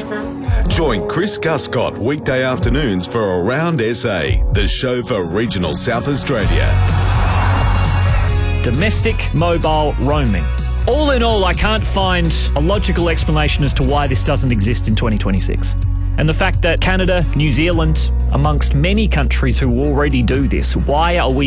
Join Chris Guscott weekday afternoons for Around SA, the show for regional South Australia. Domestic mobile roaming. All in all, I can't find a logical explanation as to why this doesn't exist in 2026. And the fact that Canada, New Zealand, amongst many countries who already do this, why are we